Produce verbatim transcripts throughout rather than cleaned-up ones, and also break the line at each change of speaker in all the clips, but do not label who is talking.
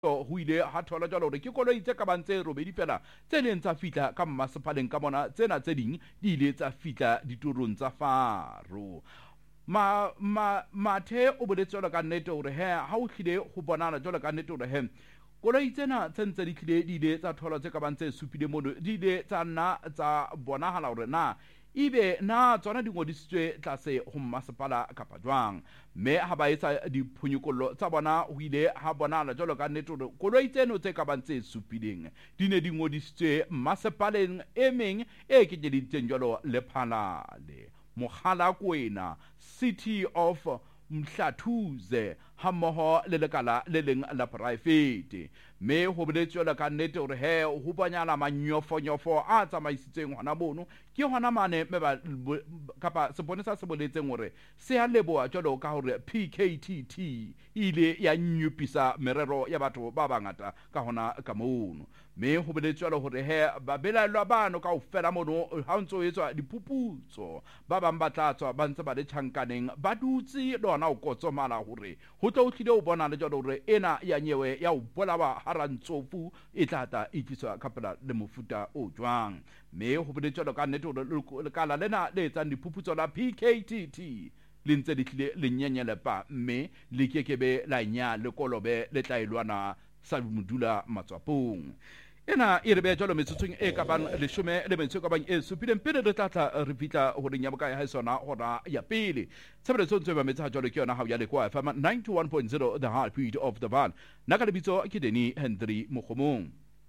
ho ile ha thola jalo hore ke koloi tse ka bang tse robedi fela tse leng tsa fihla ka mmasepaleng ka mona tsena tse ding di ile tsa fihla ditorong tsa Faro. ma ma mathe o boletse jalo ka nnete hore he ha o hlile ho bonana jalo ka nnete hore he koloi tsena tse ntse di hlile di ile tsa thola tse ka bang tse supile mono di ile tsa nna tsa bonahala hore na ibe na tsona di ngodisitswe tlase ho mmasepala kapa jwang. Mme ha ba etsa diphonyokollo tsa bona ho ile ha bonahala jalo ka nnete hore koloi tseno tse ka bang tse supileng di ne di ngodisitswe mmasepaleng e meng e kenyeleditseng jalo Lephalale, Mogalakwena, City of Mhlathuze hammoho le lekala le leng la poraefete. Mme ho boletse jalo ka nnete hore he ho banyala manyofonyofo a tsamaisitseng hona mono ke hona mane me ba kapa seponesa se boletseng hore se a leboa jalo ka hore P K T T ile ya nyupisa merero ya batho ba bangata ka hona ka mono. Mme ho boletse jalo hore he ba belaelwa bano ka ofela mono ha ntso etswa diphuputso ba bang ba tlatswa ba ntse ba le tjhankaneng ba dutse lona o kotsomala hore ho tlo hlile o bona le jalo hore ena ya nyewe ya o bolawa harantsofu e tlata e tliswa kapela le mofuta o jwang. Mme ho boletse jalo ka nnete hore lekala lena le etsang diphuputso la P K T T le ntse di hlile le nyenyele pa mme le kekebe la nya le kolobe le tlailwana sa modula matswapong. Ena e re be jalo metsotsong e ka bang leshome le metso ka bang e supileng pele re tlatla re fitla ho reng ya bokae ha sona hora ya pele. Tshebeletso ntse ba metsa jalo ke yona ha ya le kwa F M ninety-one point zero the heartbeat of the van. Naka le bitso ke Denny Henry Mogomong.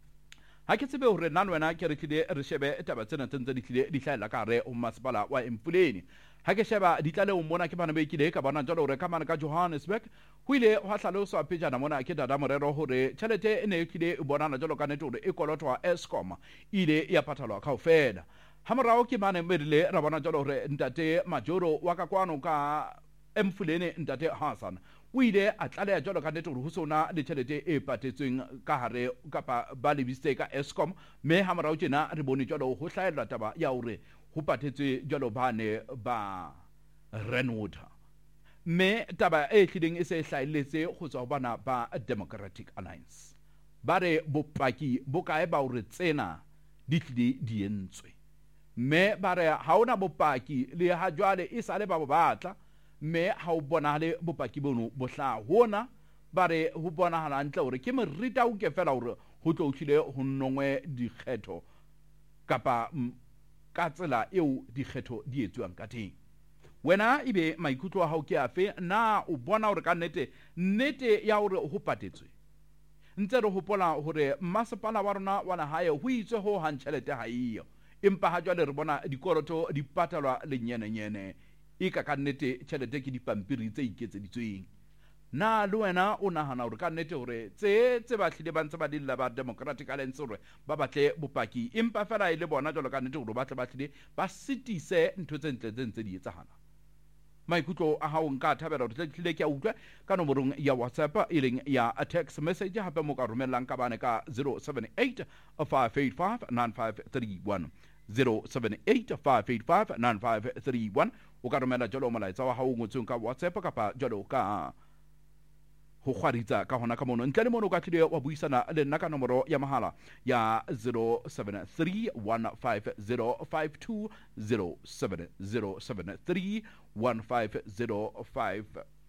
Ha ke tsebe hore nna wena ke re tlile re shebe taba tsena tse di tlile di hlaela ka re o masepala wa Empuleni. Ha ke sheba di tlale o mona ke bana be kile ka bona jalo hore ka mana ka Johannesburg ho ile ho hlaloswa pejana mona ke dada morero hore tjhelete e ne e tlile e bonana jalo ka nnete hore e kolotwa Eskom ile ya pathalwa kaofela. Ha morao ke mane medile ra bona jalo hore ntate Majoro wa ka kwano ka Empuleni ntate Hassan o ile a tlaleha jalo ka nnete hore ho sona le tjhelete e patetsweng ka hare kapa ba lebisitse ka Eskom. Mme ha morao tjena re bone jalo ho hlaela taba ya hore ho patetswe jalo bane ba Renwater. Mme taba e tlileng e se hlaeletse go tswa bana ba Democratic Alliance ba re bopaki bo kae ba hore tsena di tlile di entswe. Mme ba re ha ona bopaki le ha jwale e sale ba bo batla. Mme ha o bonahale bopaki bono bo hla hona ba re ho bonahala ntle hore ke merita o ke fela hore ho tlo tlile ho nongwe dikgetho kapa ka tsela eo dikgetho di etswang ka teng. Wena ibe maikutlo a hao ke afe na o bona hore ka nnete nnete ya hore ho patetswe ntse re hopola hore mmasepala wa rona wa nahae ho itswe ho hang tjhelete ha iyo empa ha jwale re bona dikoloto di patalwa le nyene nyene e ka ka nnete tjhelete ke dipampiri tse iketseditsweng. Na le wena o nahana hore ka nnete hore tse tse ba hlile ba ntse ba dilla ba Democratic Alliance hore ba batle bopaki empa fela e le bona jalo ka nnete hore ba tle ba hlile ba sitise ntho tse ntle tse ntse di etsahala. Maikutlo a hao nka thabela hore tlile ke a utlwa ka nomorong ya WhatsApp e leng ya a text message hape mo ka romellang ka bane ka zero seven eight five eight five nine five three one zero seven eight five eight five nine five three one. O ka romela jalo molaetsa wa hao ngotsweng ka WhatsApp kapa jalo ka ho khwaritsa ka hona ka mono ntle le mono ka tlile wa buisana le nna ka nomoro ya mahala ya zero seven three one five zero five two zero seven zero seven three one five zero five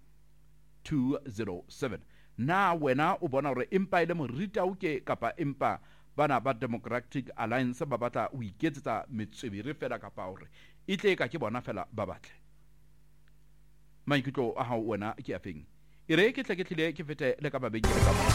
two zero seven. Na wena o bona hore empa ile morita o ke kapa empa bana ba Democratic Alliance ba batla o iketsetsa metswebere fela kapa hore itle ka ke bona fela ba batle. Maikutlo a hao wena ke afeng ire ke tle ke tlile ke fete le ka babedi ka bona.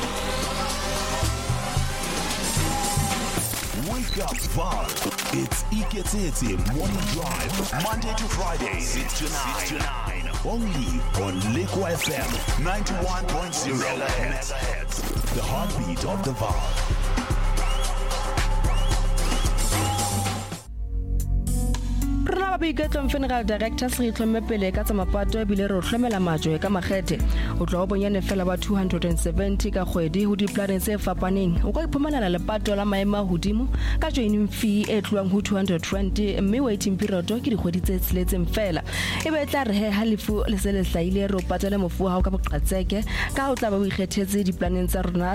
Wake up, Val. It's Iketsetse Morning Drive, Monday to Friday, six to nine. Only on Liquid F M, ninety-one point zero megahertz. The heartbeat of the Val.
Re wa boiketlo Funeral Director se itlhomme pele ka tsa mapato ebile re hlomela majwe ka makgethe o tlo go bonyane fela ba two hundred seventy ka kgwedi ho diplaneng tse fapaneng o ka iphumanela lepato la maema hodimo ka joining fee e tluang ho two hundred twenty mme waiting period ke dikgwedi tse tseletseng fela e be tla re he halifu le se le hlaile re o patele mofu wa hao ka boqatseke ka o tla ba o ikgethetse diplaneng tsa rona